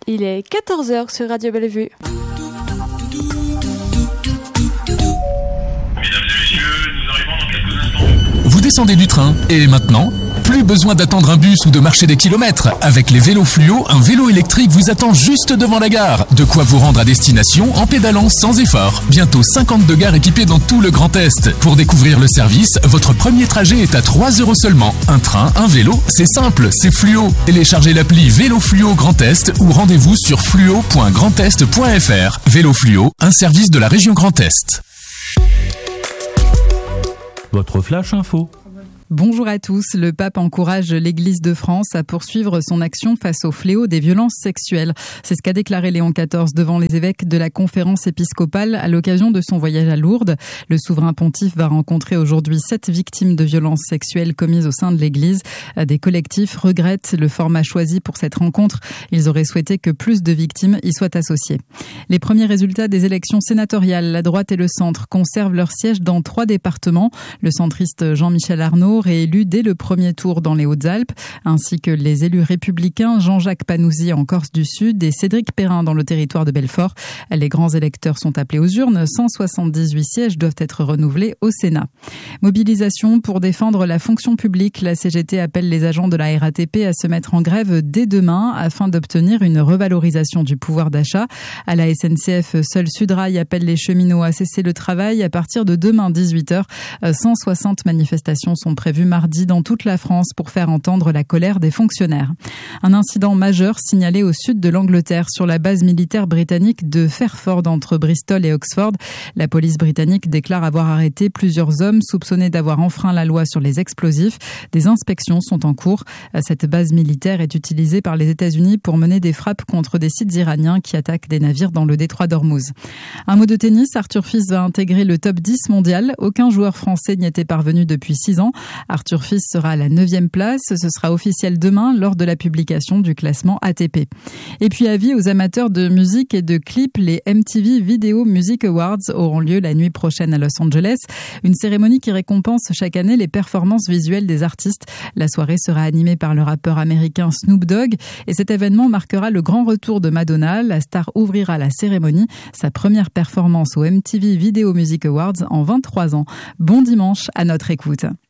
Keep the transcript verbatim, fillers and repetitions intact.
Il est quatorze heures sur Radio Bellevue. Vous descendez du train et maintenant, plus besoin d'attendre un bus ou de marcher des kilomètres. Avec les vélos fluo, un vélo électrique vous attend juste devant la gare. De quoi vous rendre à destination en pédalant sans effort. Bientôt cinquante-deux gares équipées dans tout le Grand Est. Pour découvrir le service, votre premier trajet est à trois euros seulement. Un train, un vélo, c'est simple, c'est fluo. Téléchargez l'appli Vélo Fluo Grand Est ou rendez-vous sur fluo point grandest point f r. Vélo Fluo, un service de la région Grand Est. Votre flash info. Bonjour à tous. Le pape encourage l'Église de France à poursuivre son action face au fléau des violences sexuelles. C'est ce qu'a déclaré Léon quatorze devant les évêques de la conférence épiscopale à l'occasion de son voyage à Lourdes. Le souverain pontife va rencontrer aujourd'hui sept victimes de violences sexuelles commises au sein de l'Église. Des collectifs regrettent le format choisi pour cette rencontre. Ils auraient souhaité que plus de victimes y soient associées. Les premiers résultats des élections sénatoriales, la droite et le centre conservent leur siège dans trois départements. Le centriste Jean-Michel Arnaud, réélu dès le premier tour dans les Hautes-Alpes, ainsi que les élus républicains Jean-Jacques Panouzi en Corse du Sud et Cédric Perrin dans le territoire de Belfort. Les grands électeurs sont appelés aux urnes. cent soixante-dix-huit sièges doivent être renouvelés au Sénat. Mobilisation pour défendre la fonction publique. La C G T appelle les agents de la R A T P à se mettre en grève dès demain afin d'obtenir une revalorisation du pouvoir d'achat. À la S N C F, seul Sudrail appelle les cheminots à cesser le travail à partir de demain dix-huit heures. cent soixante manifestations sont prévues mardi dans toute la France pour faire entendre la colère des fonctionnaires. Un incident majeur signalé au sud de l'Angleterre sur la base militaire britannique de Fairford entre Bristol et Oxford. La police britannique déclare avoir arrêté plusieurs hommes soupçonnés d'avoir enfreint la loi sur les explosifs. Des inspections sont en cours. Cette base militaire est utilisée par les États-Unis pour mener des frappes contre des sites iraniens qui attaquent des navires dans le détroit d'Ormuz. Un mot de tennis, Arthur Fils va intégrer le top dix mondial. Aucun joueur français n'y était parvenu depuis six ans. Arthur Fils sera à la neuvième place. Ce sera officiel demain lors de la publication du classement A T P. Et puis avis aux amateurs de musique et de clips, les M T V Video Music Awards auront lieu la nuit prochaine à Los Angeles. Une cérémonie qui récompense chaque année les performances visuelles des artistes. La soirée sera animée par le rappeur américain Snoop Dogg et cet événement marquera le grand retour de Madonna. La star ouvrira la cérémonie, sa première performance aux M T V Video Music Awards en vingt-trois ans. Bon dimanche à notre écoute.